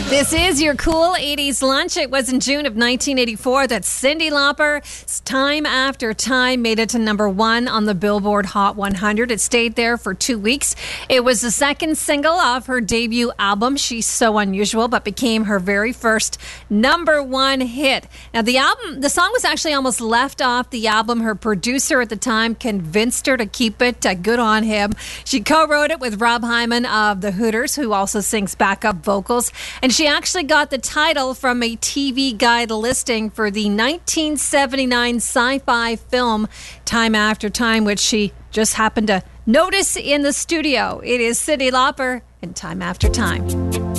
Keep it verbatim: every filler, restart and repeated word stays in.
This is your cool eighties lunch. It was in June of nineteen eighty-four that Cyndi Lauper, Time After Time, made it to number one on the Billboard Hot one hundred. It stayed there for two weeks. It was the second single of her debut album, She's So Unusual, but became her very first number one hit. Now, the album, the song was actually almost left off the album. Her producer at the time convinced her to keep it. Uh, good on him. She co-wrote it with Rob Hyman of the Hooters, who also sings backup vocals. And she actually got the title from a T V Guide listing for the nineteen seventy-nine sci-fi film Time After Time, which she just happened to notice in the studio. It is Cyndi Lauper and Time After Time.